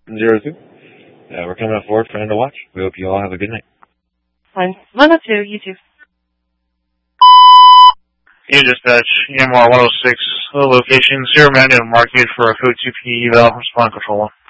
02. We're coming up forward for end of watch. We hope you all have a good night. Fine. 102, you too. You dispatch EMR 106, location Sierra Magnet Market for a code 2P eval, respond control 1.